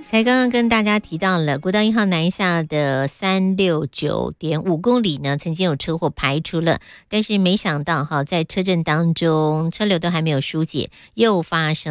才刚刚跟大家提到了国道1号南下的369.5公里呢，曾经有车祸排除了，但是没想到在车阵当中车流都还没有疏解，又发生